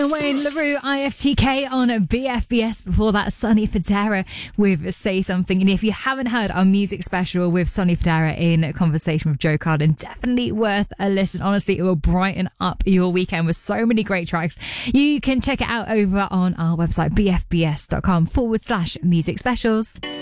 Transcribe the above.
Wayne LaRue, IFTK on BFBS. Before that, Sonny Fodera with Say Something. And if you haven't heard our music special with Sonny Fodera in conversation with Joe Carden, definitely worth a listen. Honestly, it will brighten up your weekend with so many great tracks. You can check it out over on our website, bfbs.com/music specials.